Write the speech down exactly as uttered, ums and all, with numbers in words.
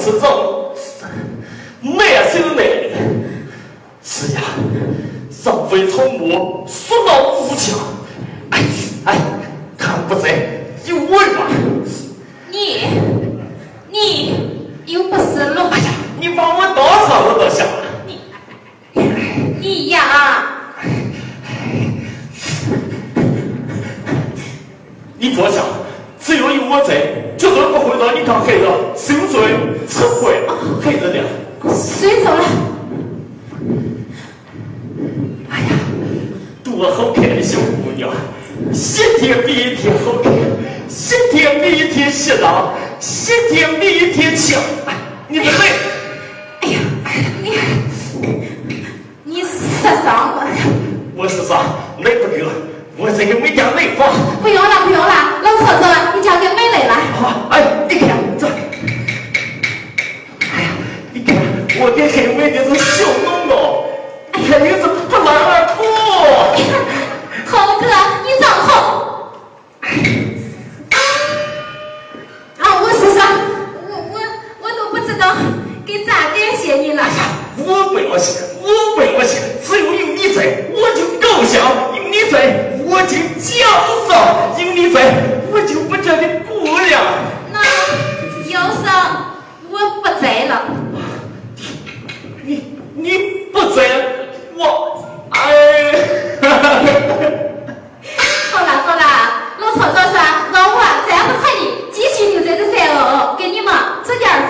是种难受美。是呀，上非草木，所到无强。哎哎，看不在有我吧？ 你你又不是龙。 哎呀，你把我当啥我都想。 你你呀， 你坐下，只要有我在，绝对不会让你看黑子受罪吃亏。黑子呢？ 睡着了。 哎呀，多好看的小姑娘，一天比一天好看，一天比一天适当，一天比一天强。你的累？ 哎呀，你你受伤了。 我是啥？累不够，我这个没家累房。 不用了，不用了，老婆子，你交给美蕾了。 好，哎，你看这，哎呀，你看我给黑妹的是小弄弄，看你这还玩玩吐。 猴哥，你长好。啊，我是啥？我我我都不知道该咋感谢你了。 我不要谢，我不要谢，只有有你在，我就高兴；有你在，我就骄傲；有你在，我就不觉得孤凉。 那要是我不在了， 你。